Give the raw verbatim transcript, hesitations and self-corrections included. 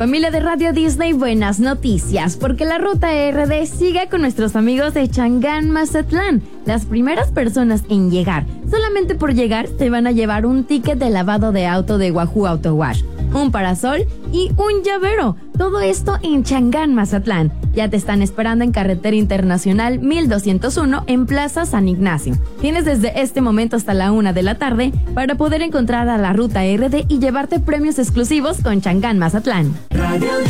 Familia de Radio Disney, buenas noticias, porque la Ruta R D sigue con nuestros amigos de Changán, Mazatlán. Las primeras personas en llegar, solamente por llegar, se van a llevar un ticket de lavado de auto de Wahoo Auto Wash, un parasol y un llavero. Todo esto en Changán, Mazatlán. Ya te están esperando en Carretera Internacional mil doscientos uno en Plaza San Ignacio. Tienes desde este momento hasta la una de la tarde para poder encontrar a la Ruta R D y llevarte premios exclusivos con Changán, Mazatlán. Radio